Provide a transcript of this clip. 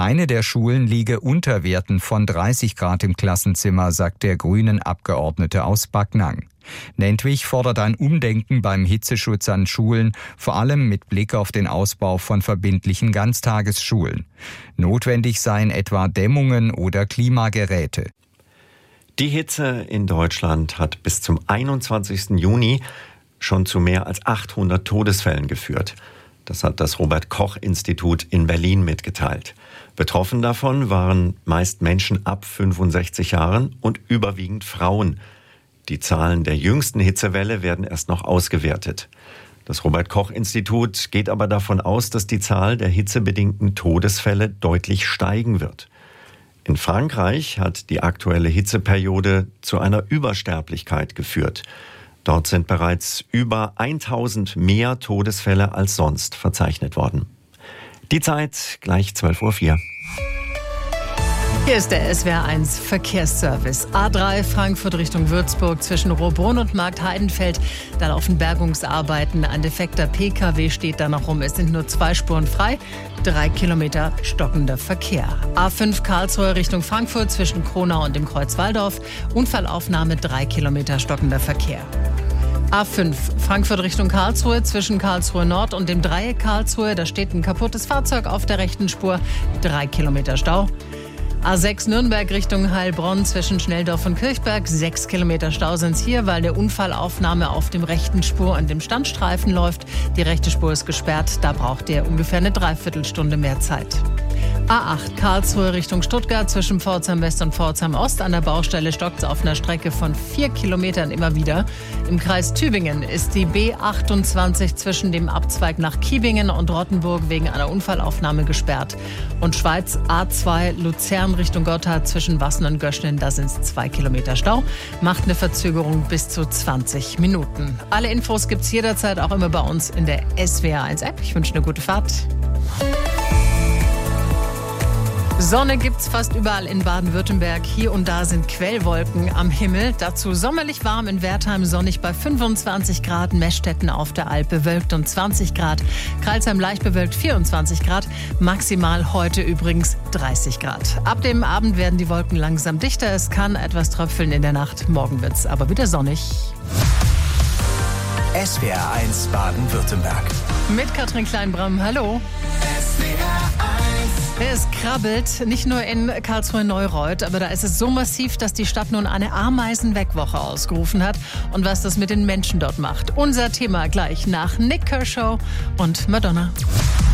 Eine der Schulen liege unter Werten von 30 Grad im Klassenzimmer, sagt der grünen Abgeordnete aus Backnang. Nentwich fordert ein Umdenken beim Hitzeschutz an Schulen, vor allem mit Blick auf den Ausbau von verbindlichen Ganztagesschulen. Notwendig seien etwa Dämmungen oder Klimageräte. Die Hitze in Deutschland hat bis zum 21. Juni schon zu mehr als 800 Todesfällen geführt. Das hat das Robert-Koch-Institut in Berlin mitgeteilt. Betroffen davon waren meist Menschen ab 65 Jahren und überwiegend Frauen. Die Zahlen der jüngsten Hitzewelle werden erst noch ausgewertet. Das Robert-Koch-Institut geht aber davon aus, dass die Zahl der hitzebedingten Todesfälle deutlich steigen wird. In Frankreich hat die aktuelle Hitzeperiode zu einer Übersterblichkeit geführt. Dort sind bereits über 1000 mehr Todesfälle als sonst verzeichnet worden. Die Zeit gleich 12:04 Uhr. Hier ist der SWR1 Verkehrsservice. A3 Frankfurt Richtung Würzburg zwischen Rohrbrunn und Markt Heidenfeld. Da laufen Bergungsarbeiten. Ein defekter PKW steht da noch rum. Es sind nur 2 Spuren frei. 3 Kilometer stockender Verkehr. A5 Karlsruhe Richtung Frankfurt zwischen Kronau und dem Kreuz Walldorf. Unfallaufnahme 3 Kilometer stockender Verkehr. A5 Frankfurt Richtung Karlsruhe zwischen Karlsruhe Nord und dem Dreieck Karlsruhe. Da steht ein kaputtes Fahrzeug auf der rechten Spur. 3 Kilometer Stau. A6 Nürnberg Richtung Heilbronn zwischen Schnelldorf und Kirchberg. 6 Kilometer Stau sind es hier, weil der Unfallaufnahme auf dem rechten Spur an dem Standstreifen läuft. Die rechte Spur ist gesperrt, da braucht ihr ungefähr eine Dreiviertelstunde mehr Zeit. A8 Karlsruhe Richtung Stuttgart zwischen Pforzheim West und Pforzheim Ost. An der Baustelle stockt es auf einer Strecke von 4 Kilometern immer wieder. Im Kreis Tübingen ist die B28 zwischen dem Abzweig nach Kiebingen und Rottenburg wegen einer Unfallaufnahme gesperrt. Und Schweiz A2 Luzern Richtung Gotthard zwischen Wassen und Göschnen, da sind es 2 Kilometer Stau. Macht eine Verzögerung bis zu 20 Minuten. Alle Infos gibt es jederzeit auch immer bei uns in der SWR1-App. Ich wünsche eine gute Fahrt. Sonne gibt's fast überall in Baden-Württemberg. Hier und da sind Quellwolken am Himmel. Dazu sommerlich warm in Wertheim, sonnig bei 25 Grad. Meschtetten auf der Alp bewölkt und 20 Grad. Crailsheim leicht bewölkt 24 Grad. Maximal heute übrigens 30 Grad. Ab dem Abend werden die Wolken langsam dichter. Es kann etwas tröpfeln in der Nacht. Morgen wird's aber wieder sonnig. SWR1 Baden-Württemberg. Mit Katrin Kleinbram, hallo. Es krabbelt, nicht nur in Karlsruhe-Neureuth, aber da ist es so massiv, dass die Stadt nun eine Ameisenwegwoche ausgerufen hat. Und was das mit den Menschen dort macht. Unser Thema gleich nach Nick Kershaw und Madonna.